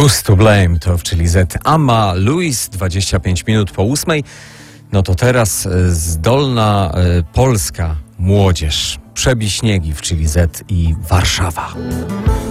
Who's to blame? To w Chili Z Amma Louis, 25 minut po 8. No to teraz zdolna polska młodzież. Przebiśniegi w Chili Z i Warszawa.